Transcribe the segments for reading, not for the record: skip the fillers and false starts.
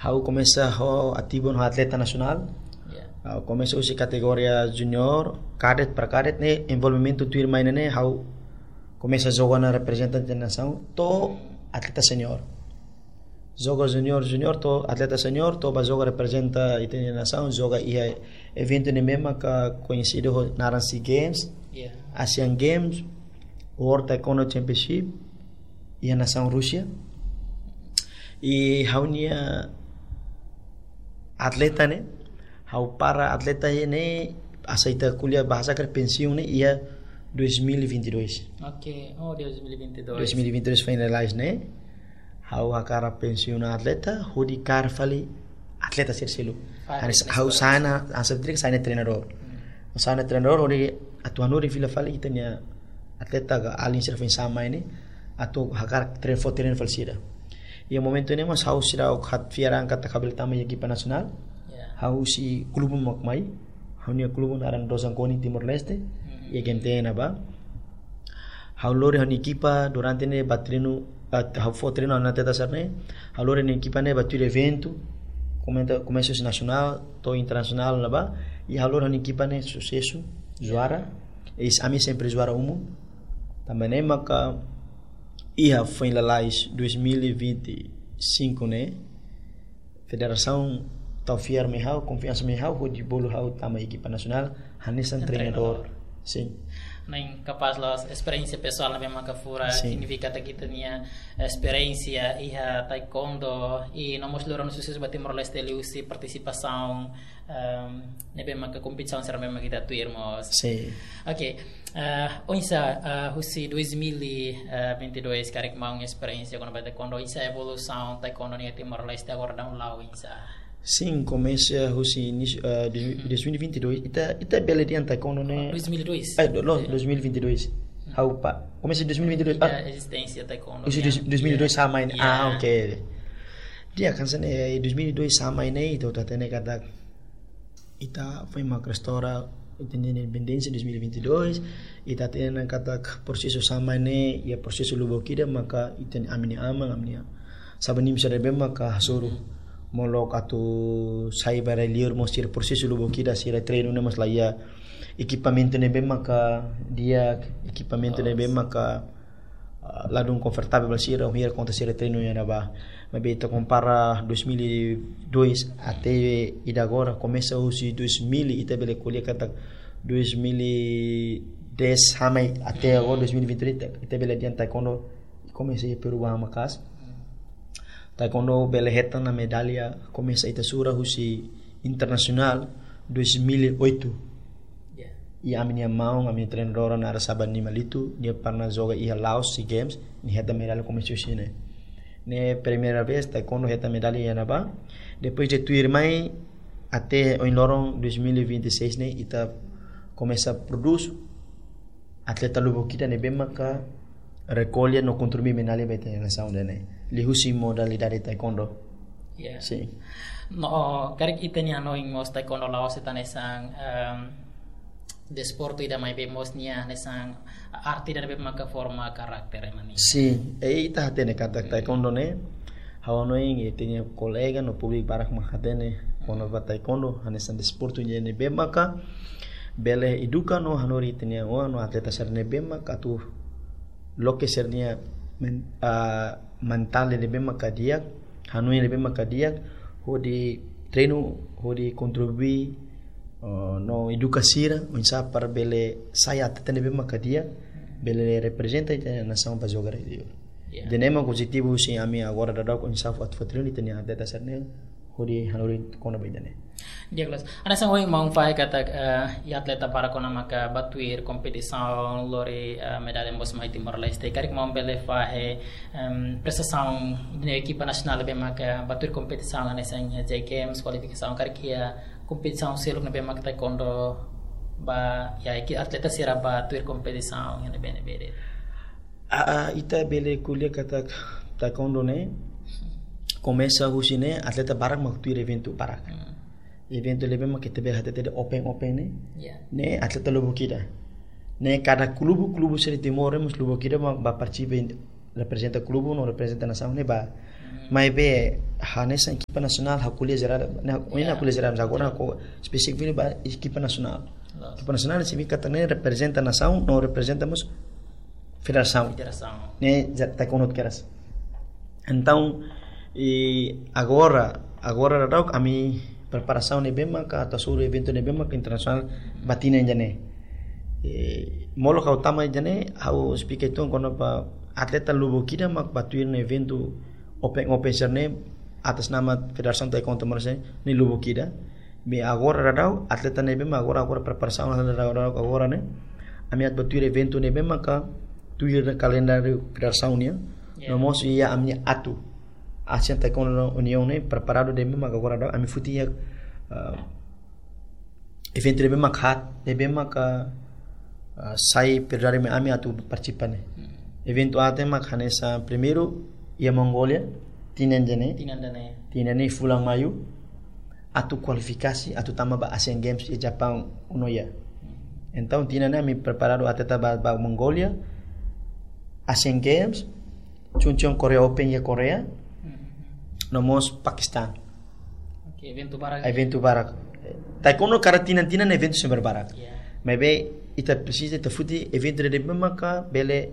How começa ativo no atleta nacional. Começou a categoria junior, cadet para cadet, né? Envolvimento do irmão, né? How começa a jogar na representante da nação, to atleta senior. Joga junior, to atleta senior, to joga representa a nação, joga evento mesmo que conhecido na SEA Games, Asian Games, World Taekwondo Championship e a nação Rússia. E how nia atleta né, how para atleta né aceita kuliah bahasa ke pensiun né ia 2022. Ok, 2022. 2022 finalize né. How hakara pensiun atleta, hudi kar fali atleta serselo. How sana asabdrik sana treinador. Sana treinador hudi atuanuri fila fali itanya atleta ga alin serfin sama ini atau hakar train falsida. E o momento ini mas how sira o khat fiarang kata kabel tama equipa nacional. How si klubun makmai, how nia klubun aran Dosang Koni Timor Leste, e gentena ba. How lore han equipa durante ne batrino how fotrino na teta sarne, how lore ne equipa ne batur evento, começo nacional, to internacional na ba, e how lore han equipa ne sucesso, juara, e a mim sempre juara também né maka ia foi lá 2025 né, federação Taufiar Mehau, confiança Mehau, de bolo Hau tama equipa nacional, Hanesan treinador. Sim. Nem capaz la experiência pessoal na mesma cafura significa que tinha experiência e a taekwondo e não mostrou no sucesso bater Timor-Leste ali usi participação na mesma competição será mesma kita tuirmos. Sim. Ok. Onsa usi 2022 karek mau experiência com taekwondo isa evolução taekwondo ni Timor-Leste agora dá lau insa. Sim, começa hoje 2022. Ita bela dia taekwondo né. 2022. 2022. How pa? Começa 2022. Existência taekwondo. 2022 sama ini. Ok. Dia kan sana 2022 sama ini itu tatene kata ita foi uma restaura entendendo independência 2022 ita tena kata processo sama ini ya processo lubokida maka iten amini sabanim serebe maka hasuru molok atau sai bara liur mostir processo lubokida sira treino ne mas laya equipamento ne maka dia equipamento ne maka ladung confortável sira hier conta sira treino ya naba mabeta compara 2002 até ida agora começa o 2000 ita bele colher kata 2010 hamai até agora 2023 ita bele dia taekwondo comecei a peruar makas taekwondo bele heta na medalha começa ita sura husi internacional 2008 e a minha treinadora na Arasaba Nimalitu dia pernah joga ia Laos SEA Games ni heta medalha começou sini ne primeira vez taekwondo heta medalha na ba depois de tuir mai até em lorong 2026 ne ita começa a produzir atleta lubokida ne bem maka recolhe no contribuir medalha beta na nação ne lihusi modalidade taekwondo. Sim. No karek itanya no ingos taekwondo Laos eta nesang desporto ida mai bemos nia nesang arti dan bem maka forma karakter mani. Sim, ita hatene kata taekwondo ne hawa no ing itanya kolega no public barak mahatene kono va taekwondo hanesan desporto ne bem maka bele educa no hanori itanya no atleta serne bem maka tu lo que sernia mental de bem maka dia hanoi de bem maka dia hodi treino hodi contribuir no edukasira mensa para bele saya tetene bem maka dia bele representa a nação para jogar ele. De nema positivo sim a minha agora da com insa fat fatrino itanya atleta serne hodi hanori kono baidane. Dia kelas. Ana sang oi mau fai kata atleta para kona maka batuir competição lori medalha mos mai Timor-Leste karik mau bele fai prestação de equipa nacional bem maka batuir competição na sang SEA Games qualificação karik ia competição selo na bem maka taekwondo ba ya atleta sira batuir competição ya bene bene. Ita bele kuliah kata taekwondo ne começa hoje ne atleta barak maktuir evento barak. Evento lebih mak kita berhati de open ne atleta lubokida ne cada clube seri Timor mus lubokida mak ba participa representa clube não representa nação ne ba mas be nessa equipa nacional kuliah geral na kuliah geral agora ko específico ba equipa nacional significa também representa nação não representamos federação né já tá com outras então agora rau kami preparação ne bem maka atasur evento ne bem maka internacional batina jane molo kau tama jane hau speak itu kono pa atleta lubo kida mak batuir no evento open serne atas nama Federação Taekwondo Malaysia ni lubo kida me agora rau atleta ne bem agora preparação agora ne amiat batuir evento ne bem maka tuir calendário Federação nia nomos ia amnya atu Asian Taekwondo Union ne preparado de bem maka agora ami futia evento ne bem maka sai perdare me ami atu participane evento ate makhanesa primeiro ia Mongolia tinene fulang mayu atu kualifikasi atu tama ba Asian Games e Japão unoia então tinene mi preparado até ba Mongolia Asian Games Chuncheon Korea Open e Korea nomos Pakistan evento barak taekwondo karatina evento super barak maybe ita precisa ita futi evento de maka bele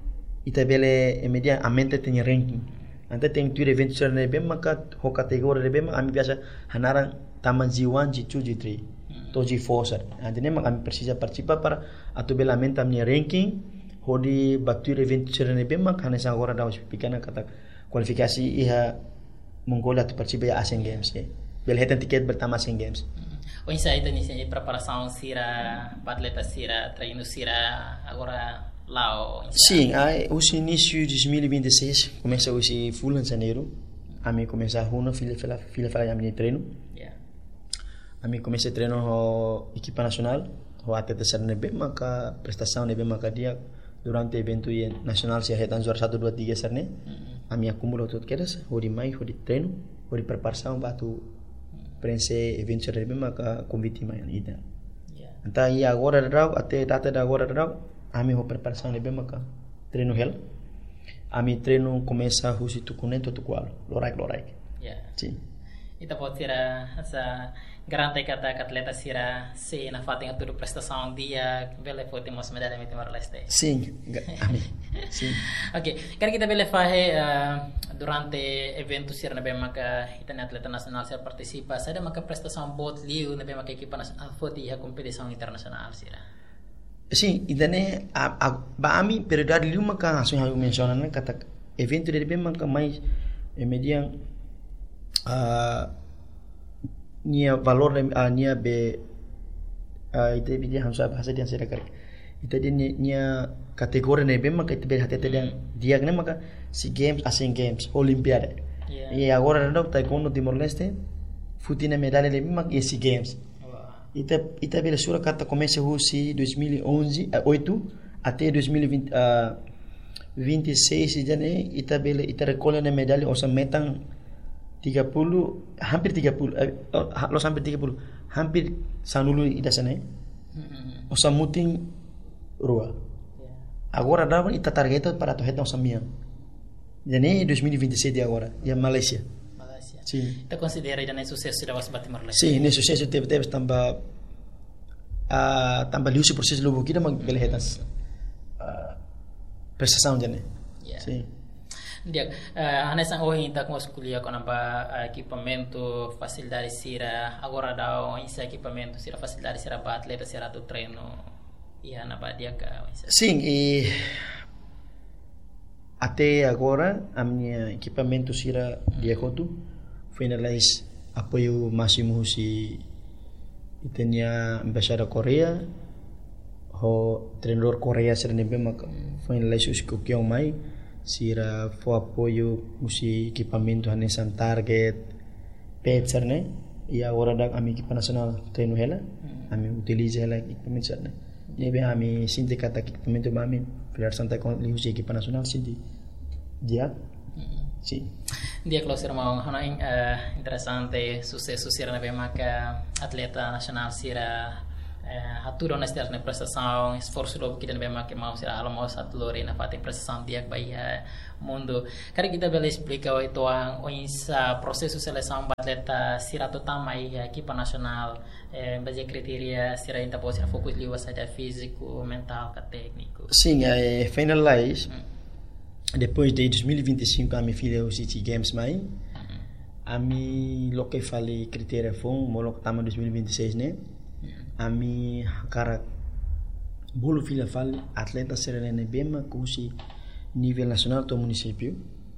media amente tem ranking ante tem tu evento serne bem maka ho categoria de bem ami biasa hanarang taman G1 G2 G3 to G4 sar ante ne ami precisa participa para atu bela mente amni ranking hodi batur evento serne bem maka hanesa agora da pikana kata kualifikasi iha Mongolia tu participa ya Asian Games bel hetan tiket pertama Asian Games. O insight ni sa preparação sira atleta sira treino sira agora lá sim o início de 2026 começa hoje full em janeiro a mim começa a fila a minha treino a mim começa treino a equipa nacional o atleta serne bem maka prestação ne bem maka dia durante evento nacional se retan juara 1 2 3 serne a mim acumulo tudo que eras hori mai hori treino hori preparação batu prense evento serne bem maka convite mai ida então e agora até data da agora ami ho preparação ne bem maka treino hel ami treino começa husi tukunento tukualo loraik sim ita pode ser essa garante kata atleta sira se na fatinha tudo prestação dia bele foto mos medalha me Timor Leste sim sim okay kan kita bele fahe durante evento sira na bem maka ita atleta nacional sira participa sada maka prestação bot liu na bem maka equipa nacional foto ia competição internacional sira. Sim, idane ba ami periodar lima ka aso yang mencionan kata evento de bem maka mais median nia valor nia be ite bidia hamsa bahasa dia saya kar ite nia kategori ne bem maka ite be hati dia ne maka si games Asian Games Olimpiade e agora não taekwondo Timor Leste futina medalha de bem maka si Games ita bela sura kata começa husi 2011 8 até 2020 26 jane ita recolhe na medalha osa metan 30 hampir 30 los hampir 30 hampir sanulu ida sana osa muting rua agora dava ita targeta para torreta osa minha jane 2027 agora ya Malaysia. Sim. Te considera ainda nem sucesso da vossa Timor Leste? Sim, nem sucesso teve tamba liu-se processo lobo kida mag belehetas prestação jane. Sim. Dia, anesang ohin tak mos kuliah ko namba equipamento, facilidade sira, agora dá esse equipamento sira facilidade sira para atleta sira do treino e na dia ka. Sim, e até agora a minha equipamento sira dia kotu finalize apoio máximo si itenia embaixada Korea ho treinador Korea sira nebe maka finalize os kokiong mai sira fo apoio usi equipamento hanesan target pet serne e agora da ami equipa nacional treino hela ami utiliza hela equipamento serne nebe ami sindicato equipamento mami Federação Taekwondo usi equipa nacional sindi dia sim. Dia kalau sira mau hana interessante sucesso sira na bem maka atleta nacional sira haturo na ster na prestação esforço do que bem que mau será almoço atlore na fate prestação dia vai mundo cara kita bela explica o itu ang essa processo seleção atleta sira totamai equipa nacional base criteria sira ainda pode ser fokus liwa saja físico mental e técnico sim finalize depois de 2025 a minha filha o City Games mai a mi lo que falei critério foi molo que tamo 2026 né a mi cara bolo filha fale atleta serene bema kusi nível nacional do município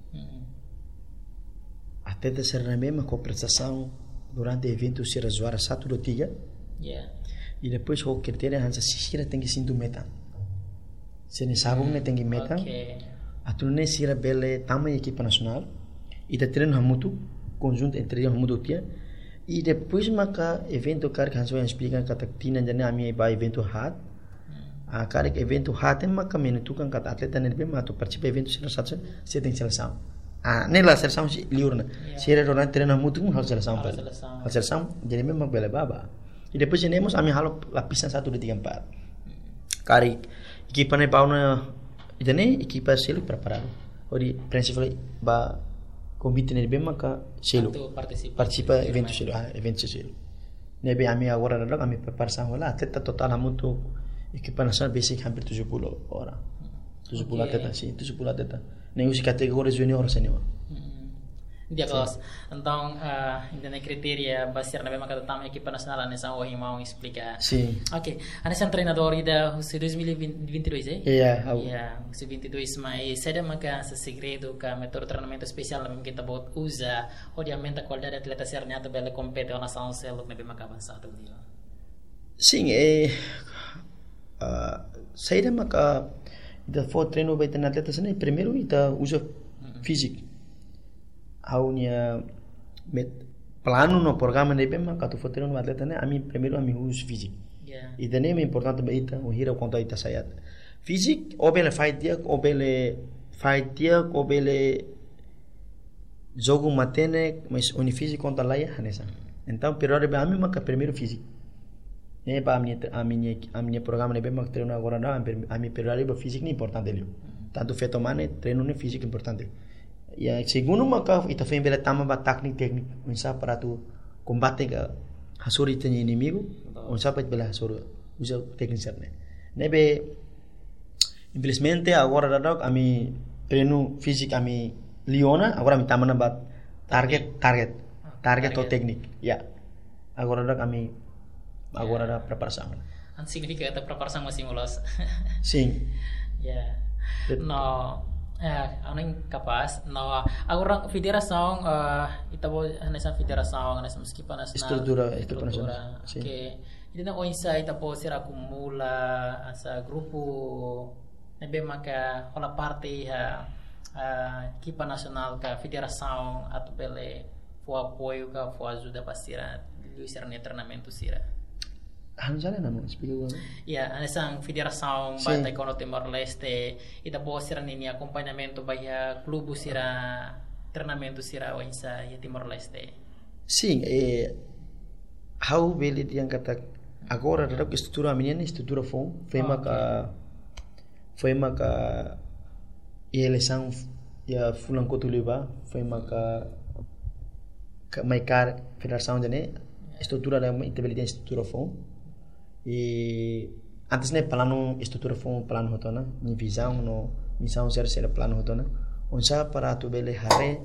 atleta serene bema com prestação durante evento será zoara satu do tiga e depois o critério hansa sira tem que sinto meta se ne sabum ne tem que meta atune sira bele tama equipa nacional e da treino hamutu conjunto entre eles hamutu tia e depois maka evento cara que hanso explica kata tina jane ami ba evento hat a cara que evento hat maka menutukan kata atleta ne bem mato participa evento sira satsa se tem seleção nela seleção liurna sira durante treino hamutu hal seleção jadi memang bela baba e depois temos ami halo lapisan 1 2 3 4 kari equipa ne pauna idane equipa selo preparado ori principalmente ba convite nel bem maka selo participa evento selo nebe ami agora nada ami preparação lá atleta total hamutu equipa nacional basic hampir 70 orang 70 atleta sim 70 atleta nem usi categoria junior senior dia kelas então ainda criteria basear na mesma cada também equipa nacional nessa o irmão explicar sim ok anessa treinador ida o 2022 o 22 mas será maka segredo que método treinamento especial mesmo que tá bot usa obviamente a qualidade atleta sernya to bela compete na nação selo na mesma avançado dia sim saída maka da for treino vai ter atleta sene primeiro ita usa físico haunya plano no programa de bem que tu for treino atleta né a mim primeiro a mim uso físico e daí é importante baita o hira conta ita sayat físico ou bele fight dia ou bele jogo matene mas o físico conta lá é nessa então primeiro a mim maka primeiro físico né para a minha programa de bem que treino agora não a mim primeiro físico é importante ali tanto feito mane treino no físico importante ya segundo maka ita foi bela tama ba técnica unsa para tu combate ga hasuri tanya inimigo unsa para bela hasuri usa técnica né nebe infelizmente agora da ami treino físico ami Liona agora mi tama na ba target ou técnica ya agora da ami agora da preparação significa esta preparação masih mulas sim no ano capaz no agora federação itabo nessa federação nessa equipa nacional estrutura que então o insight itabo ser acumula essa grupo nebe maka ola parte equipa nacional ka federação atubele for apoio ka for ajuda para ser treinamento sira Hanjale namun explica ya nessa federação bata com o Timor Leste e da boa ser nini acompanhamento vai clube sira treinamento sira o insa e Timor Leste sim how beli dia kata agora da estrutura minha estrutura foi maka eleição ya fulan kotuliba foi maka maikar federação jane estrutura da integridade estrutura e antes ne plano estrutura foi plano hotona ni visão ser plano hotona onsa para tu bele hare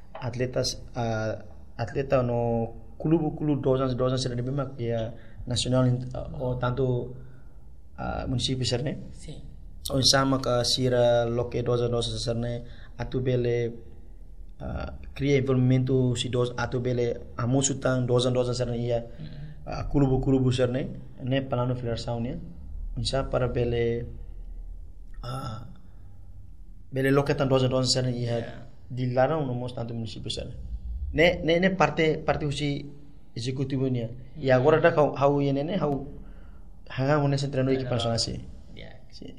atleta no clube dosan ser de bima ya nacional ou tanto município ser ne sim onsa maka sira loke dosan ser ne atu bele cria envolvimento si dos atu bele amusutang dosan ser ne ya clube ser ne plano federação ne insa para bele loke tan dosan ser ne ya dilarang no mos tanto município ser ne parte usi executivo ne e agora da how yene ne how hanga mone se treino equipa nacional sim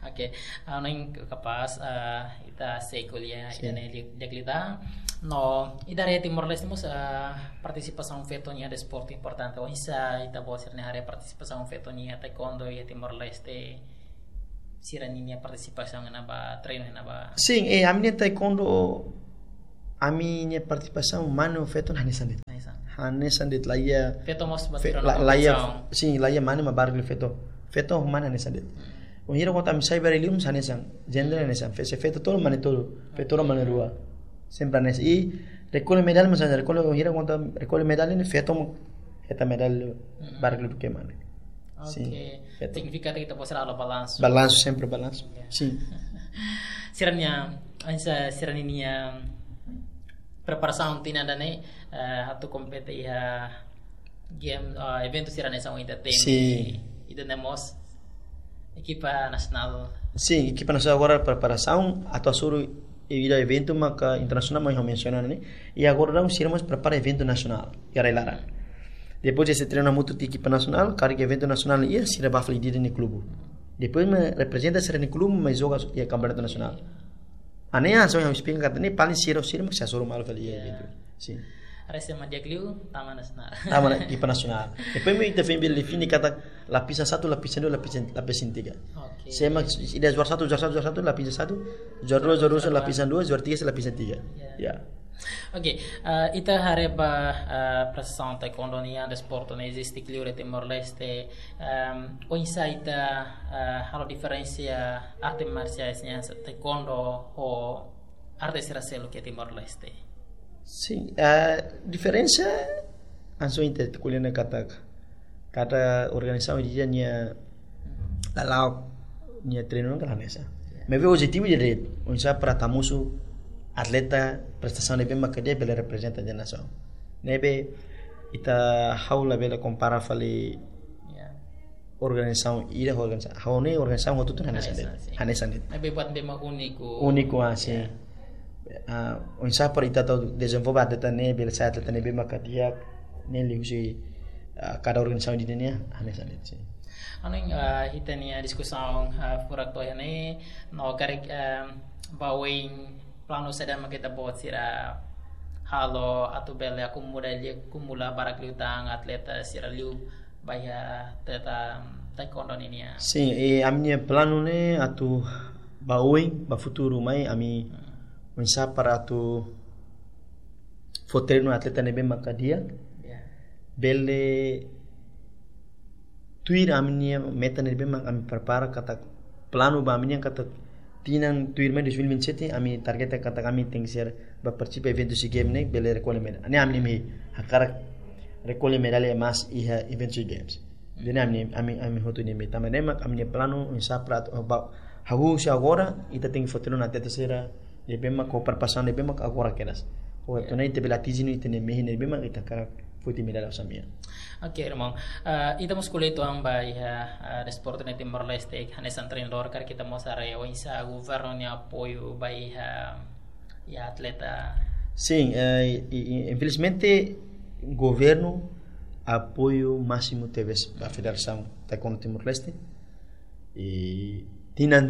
Oke, neng kapas ita sei kuliah ida neglita no ida re Timor Leste mus participação fetonia de sport importante o isa ita bosir ne hare participação fetonia taekwondo e Timor Leste siraninya participação na ba treino na ba. Sim, a minha taekwondo a minha participação mano feto na nisandit. Nisandit lá ia feto mos batiro lá ia sim, lá ia mano ma bargli feto mana nisandit. O hiro conta misai berilium sanesan gender nesan se feto todo mane todo feto no mane rua sempre nes e recole medalha mas recole o hiro conta recole medalha ne feto eta medalha bargli porque mane. Sim. Significa que kita posar alo balanço. Balanço sempre balanço. Sim. Siranya ansa siraninya preparação tina dane hatu compete iha game evento sirane sa ita tem. Sim. Ida nemos equipa nacional. Sim, equipa nacional agora preparação atau suruh ida evento maka internacional mais mencionar né. E agora nós iremos preparar evento nacional. Era Lara. Depois de se treinar muito de equipa nacional, cada evento nacional ia se rebafar líder no clube. Depois me representa ser no clube, mas joga e campeonato nacional. A nem a só explica que nem pali siro mas se soro mal ali evento. Sim. Resta ma diagliu tama nacional. Tama equipa nacional. Depois me defende bem define kata lapisan 1, lapisan 2, lapisan 3. Okay. Saya ida juara 1, lapisan 1, juara 2, lapisan 2, juara 3, lapisan 3. Ya. Oke, ita hareba prestação taekwondo nia de sport ne existe cliure Timor Leste. Onsa ita halo diferença arte marciais nia taekwondo o arte seraselo que Timor Leste. Sim, diferença anso inte kuliah kata organização dia nia lalau nia treino kan nessa. Me vê objetivo de red, onsa para tamusu atleta prestação nebe makade bela representa a nação nebe ita haula bela compara fali organização ida organização haune organização hotu tuna hanesan nebe buat bema único assim onsa por ita to desenvolver atleta nebe bela sa atleta nebe makadia nele usi cada organização di dunia hanesan sim aning hitania discussão furak to yani no karek bawing plano sedang makita buat sira halo atau bela kumula barak liutang atleta sira liu baya teta taekwondo ini ya. Sim, a minha plano né atu bauing ba futuro mai ami mensa para atu fotreno atleta nebe makadia. Bele tuir aminha meta nebe mak ami prepara kata plano ba aminha kata Tinan tuirmen 2027 ami target kata kami tem que ser participar evento si game ne bele recolhe medalha. Ne amni me hakara recolhe medalha mas iha evento si games. Dene ami hotu ne me tamane mak amni plano insa prat hawu si agora ita tem foto na teta sera de bema ko perpasan de bema agora keras. O to ne te bela tizini te ne me ne bema ita kara foto medalha samia. Oke, Romang. Ita mus kulit ang bay de sport na Timor Leste hanesan trainador kar kita mo sare o isa governo ni apoio bay ya atleta. Sim, infelizmente governo apoio máximo teve a Federação Taekwondo Timor Leste e tinan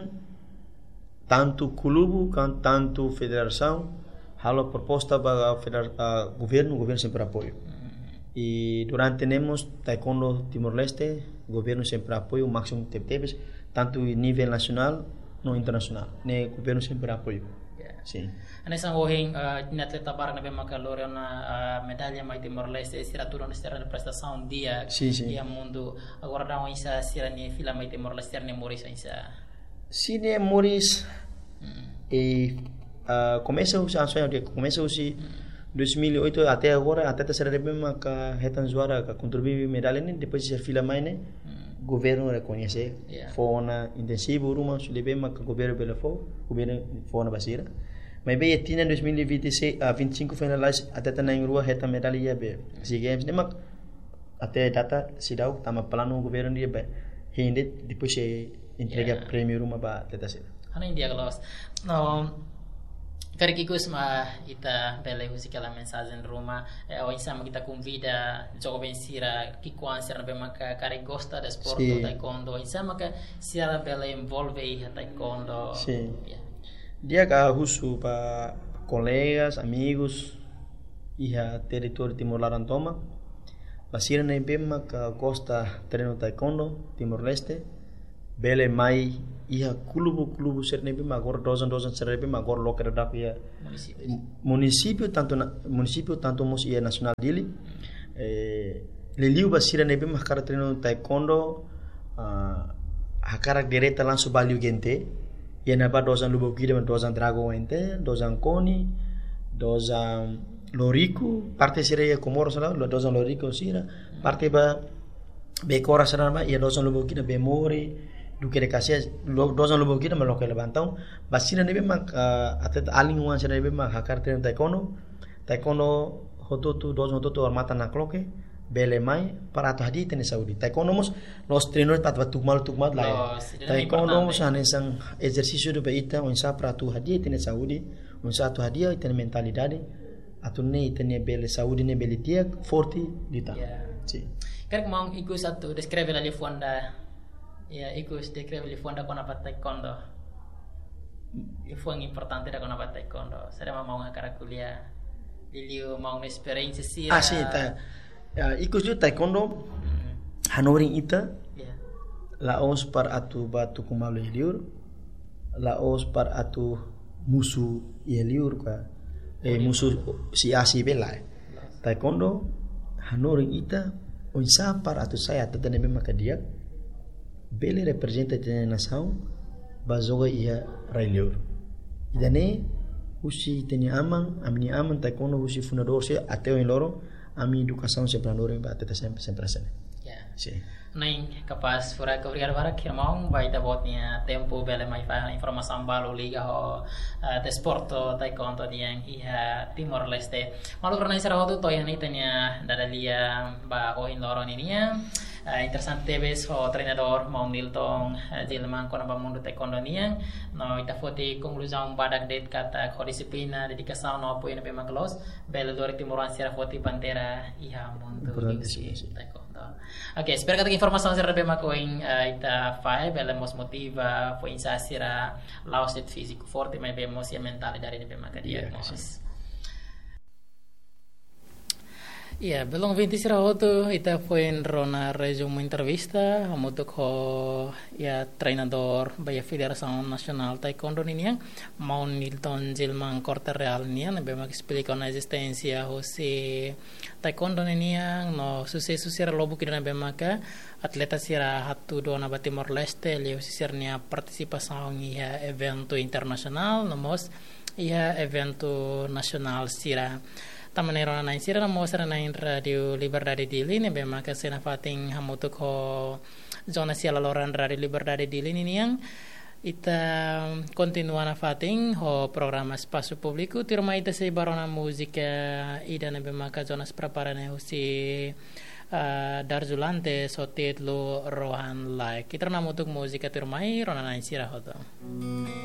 tanto clube quanto tanto federação halo proposta para governo sempre apoio. E durante temos taekwondo Timor Leste, governo sempre apoia o máximo que teve, tanto em nível nacional no internacional. Ne governo sempre apoia. Sim. Ane sang ohing atleta barang nabe makalore na medalha mai Timor Leste sira turun sira prestação dia dia mundo agora dá isa sira ni fila mai Timor Leste ne Moris isa. Sine Moris e começa o sanção de começa o 2008 até agora até terceira rebema ka hetan juara ka contribuir medalha ne depois de ser fila mais ne governo reconhece fona intensivo rumah sulebema ka governo bela governo fona basira mas bem tinha 2026 25 finalize até tá na rua hetan medalha be si games ne mak até data sidau tama plano governo dia be hinde depois se entrega prêmio rumah ba até terceira ana india kelas no Carichicus ma ita belle husikala mensagem in Roma o insama kita convida gioco bensira chi qua sera bema cari gosta de sport Sì. taekwondo insama che sia belle involve i taekwondo. Sì. Yeah. Dia ka husu pa colegas, amigos, iha território Timor-Leste toma. Basira na bema ka gosta treino taekwondo Timor-Leste. Bele mai iha klubu ser na bema agora dozen ser na bema agora loker da ia município tanto mos ia nacional dele. Leliu basira na bema cara treino taekwondo hakara direta langsung baliu gente. Ia na ba dozan lubo kida dozan drago ente, dozan koni, dozan loriku, parte sira ia komoro sala, dozan loriku sira, parte ba be kora sira ma ia dozan lubo kida be mori, duke de kasia dozan lubo kida ma lokal bantau, basira nebe mak atlet aling wan sira nebe mak hakar ten taekwondo hototu dozan hototu armata na kloke. Bele mai para tu hadi tene Saudi. Taekwondo mos los trainers pat tukmal la. Taekwondo mos anesang exercício do beita onsa para tu hadi tene Saudi, onsa tu hadi tene mentalidade. Atune tene bele Saudi ne bele dia forte dita. Sì. Kan mau ikut satu describe la fonda. Ya, ikut describe la fonda con apa taekwondo. Itu yang importante da con apa taekwondo. Saya mau ngakara kuliah. Liliu mau experience sih. Ah, sì, ikut juga taekwondo hanoring ita laos par atu batu kumalu heliur laos par atu musuh heliur ka musuh si asi bela taekwondo hanoring ita onsa par atu saya tadane memang dia bele representa tene nação bazoga ia railiur idane usi tene amni amang taekwondo usi fundador se ateu em loro ami educação sempre andou ba teta sempre assim. Ya. Sim. Naing kapas fura kobriar barak kirmong baita botnya tempo bele mai fa informação balu liga ho de sporto taekwondo diang iha Timor Leste. Malu pernah isara hotu to yani tanya dadalia ba o in loro ninia. Interessante ves ho treinador mau Nilton Jilman kona ba mundo taekwondo niang no ita foti conclusão badak det kata ko disiplina dedicação no apoio na bema kelos bele dor Timoran sira foti pantera iha mundo taekwondo. Oke, espero kata informasi sira bema ko in ita fai bele mos motiva fo insa sira laos det fisico forte mai bemo sia mentale dari bema ka dia mos. Ya, belum 20 sira hotu ita foi en rona resumo entrevista hamutuk ho ya treinador baya Federação Nacional Taekwondo niang mau Nilton Jilman Corte Real niang bema explica na existência ho si taekwondo niang no sucesso sira lobo kidana bema ka atleta sira hatu do na Timor Leste leu sirnia participação ia evento internacional nomos ia evento nacional sira tamanero na sira na mosra na radio Liberdade Dili ne bema ka sena fating hamutuk ho zona sia loran radio Liberdade Dili ni yang ita continua na fating ho programa espaço público tirma ita se barona música ida ne bema ka zona preparane ho si Darzulante sotet lo rohan like kita na mutuk música tirmai rona na sira ho